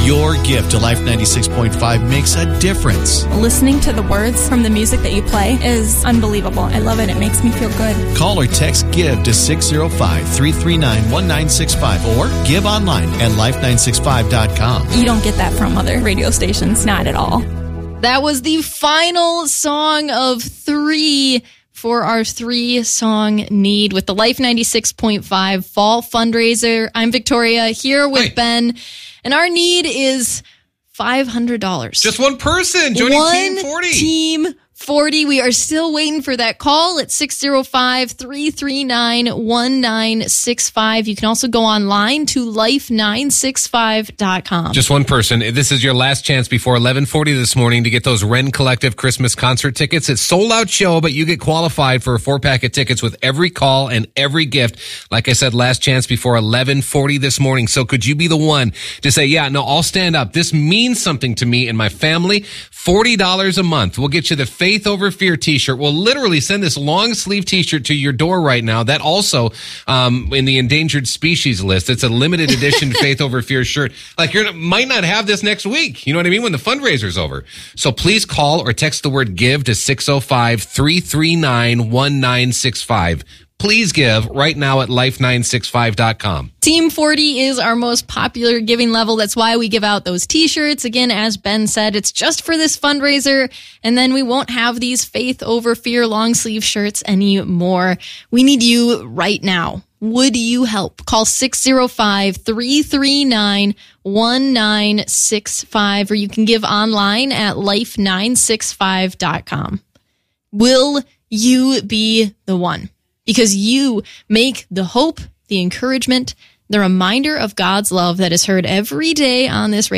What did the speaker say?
Your gift to Life 96.5 makes a difference. Listening to the words from the music that you play is unbelievable. I love it. It makes me feel good. Call or text GIVE to 605-339-1965 or give online at life965.com. You don't get that from other radio stations. Not at all. That was the final song of 3 for our 3-song need with the Life 96.5 Fall Fundraiser. I'm Victoria here with Ben, and our need is $500. Just one person joining Team 40. Team 40. We are still waiting for that call at 605-339-1965. You can also go online to life965.com. Just one person. This is your last chance before 11:40 this morning to get those Wren Collective Christmas concert tickets. It's sold out show, but you get qualified for a 4-pack of tickets with every call and every gift. Like I said, last chance before 11:40 this morning. So could you be the one to say, yeah, no, I'll stand up. This means something to me and my family. $40 a month. We'll get you the Faith Over Fear t-shirt. We'll literally send this long sleeve t-shirt to your door right now. That also, in the endangered species list, it's a limited edition Faith Over Fear shirt. Like you might not have this next week. You know what I mean? When the fundraiser's over. So please call or text the word GIVE to 605-339-1965. Please give right now at life965.com. Team 40 is our most popular giving level. That's why we give out those t-shirts. Again, as Ben said, it's just for this fundraiser, and then we won't have these Faith Over Fear long sleeve shirts anymore. We need you right now. Would you help? Call 605-339-1965, or you can give online at life965.com. Will you be the one? Because you make the hope, the encouragement, the reminder of God's love that is heard every day on this radio